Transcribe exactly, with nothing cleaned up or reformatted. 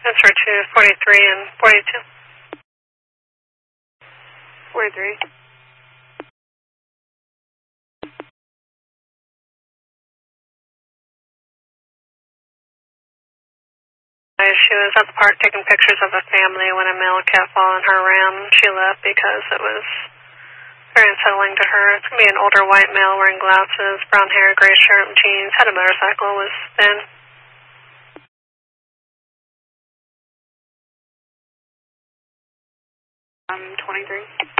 Transfer to forty-three and forty-two. forty-three. She was at the park taking pictures of a family when a male cat fell in her ram. She left because it was very unsettling to her. It's going to be an older white male wearing glasses, brown hair, gray shirt and jeans, had a motorcycle, was thin. Um, twenty-three.